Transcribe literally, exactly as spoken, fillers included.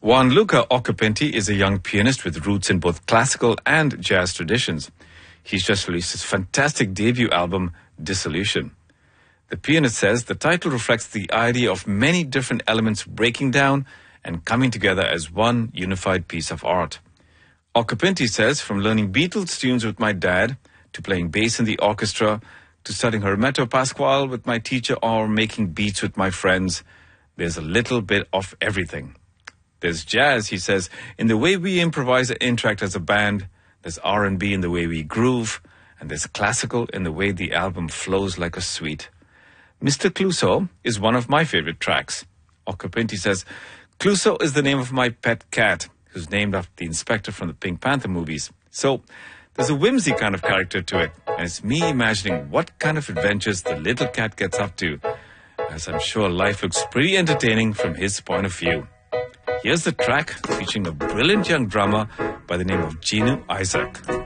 Gianluca Occhipinti is a young pianist with roots in both classical and jazz traditions. He's just released his fantastic debut album, Dissolution. The pianist says the title reflects the idea of many different elements breaking down and coming together as one unified piece of art. Occhipinti says, from learning Beatles tunes with my dad, to playing bass in the orchestra, to studying Hermeto Pasquale with my teacher, or making beats with my friends, there's a little bit of everything. There's jazz, he says, in the way we improvise and interact as a band. There's R and B in the way we groove. And there's classical in the way the album flows like a sweet. Mister Clouseau is one of my favorite tracks. Occhipinti says, Clouseau is the name of my pet cat, who's named after the inspector from the Pink Panther movies. So there's a whimsy kind of character to it. And it's me imagining what kind of adventures the little cat gets up to, as I'm sure life looks pretty entertaining from his point of view. Here's the track featuring a brilliant young drummer by the name of Genu Isaac.